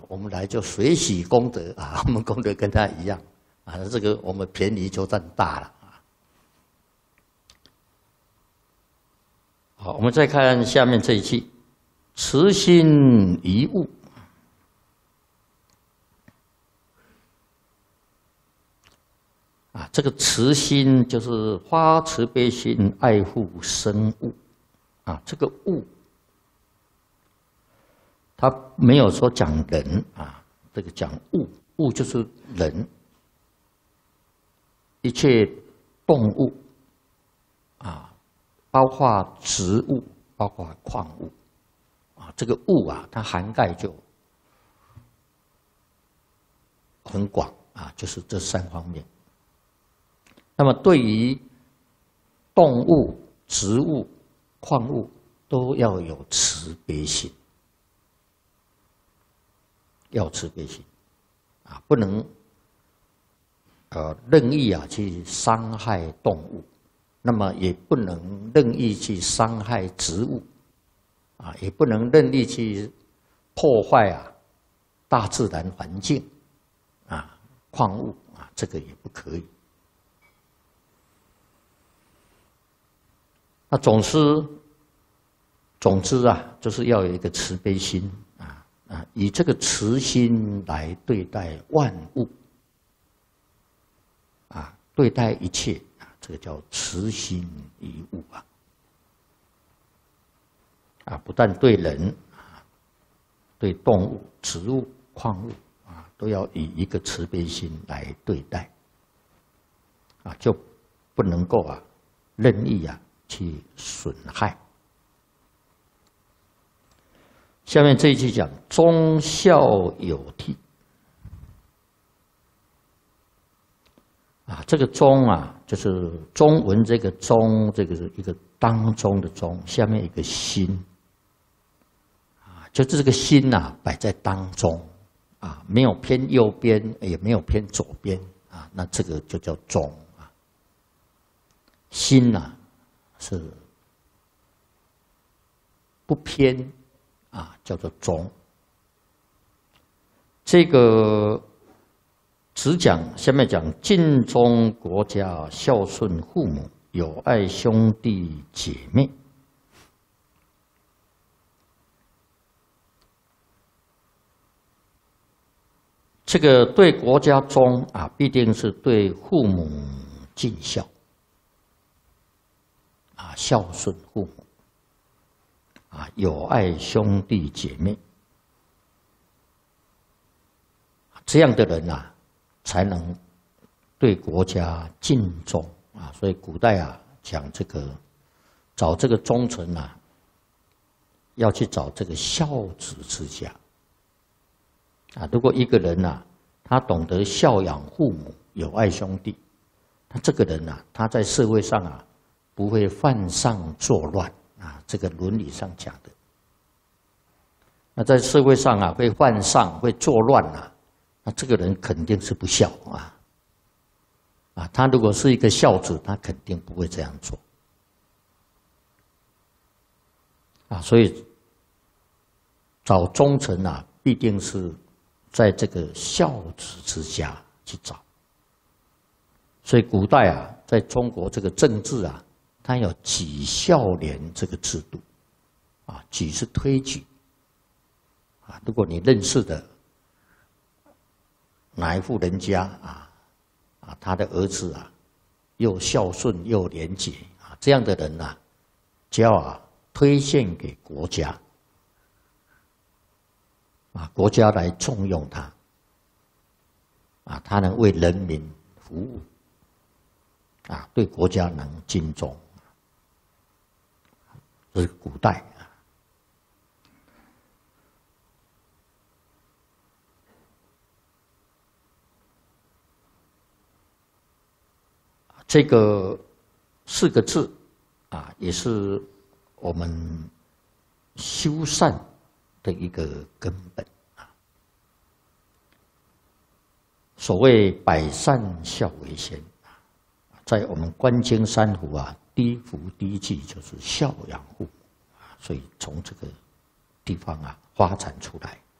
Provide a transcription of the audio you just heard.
我们来就随喜功德啊，我们功德跟他一样啊，这个我们便宜就占大了啊。好，我们再看下面这一句：慈心一物。啊，这个慈心就是发慈悲心，爱护生物。啊，这个物，他没有说讲人啊，这个讲物，物就是人，一切动物啊，包括植物，包括矿物啊，这个物啊，它涵盖就很广啊，就是这三方面。那么对于动物、植物、矿物都要有慈悲心，要慈悲心啊，不能任意啊去伤害动物，那么也不能任意去伤害植物啊，也不能任意去破坏啊大自然环境啊、矿物啊，这个也不可以。那总之啊，就是要有一个慈悲心啊，以这个慈心来对待万物啊，对待一切啊，这个叫慈心一物啊，不但对人啊，对动物、植物、矿物啊，都要以一个慈悲心来对待啊，就不能够啊任意啊去损害。下面这一句讲忠孝有悌啊，这个忠啊，就是中文这个忠，这个是一个当中的忠，下面一个心啊，就这个心呐，摆在当中啊，没有偏右边，也没有偏左边啊，那这个就叫忠啊。心呐是不偏啊，叫做忠。这个只讲下面讲尽忠国家，孝顺父母，友爱兄弟姐妹。这个对国家忠啊，必定是对父母尽孝啊，孝顺父母啊，友爱兄弟姐妹。这样的人啊，才能对国家尽忠啊。所以古代啊讲这个找这个忠臣啊，要去找这个孝子之家啊。如果一个人啊，他懂得孝养父母、友爱兄弟，他这个人啊，他在社会上啊不会犯上作乱啊。这个伦理上讲的，那在社会上啊会犯上、会作乱啊。那这个人肯定是不孝啊！他如果是一个孝子，他肯定不会这样做啊。所以找忠臣啊，必定是在这个孝子之家去找。所以古代啊，在中国这个政治啊，它有举孝廉这个制度啊，举是推举啊。如果你认识的哪一户人家啊，他的儿子啊，又孝顺又廉洁啊，这样的人啊，就要推荐给国家啊，国家来重用他啊，他能为人民服务啊，对国家能尽忠，这是古代。这个4个字啊，也是我们修善的一个根本啊。所谓百善孝为先，在我们观经三福啊，第一福第一句就是孝养父母啊，所以从这个地方啊发展出来。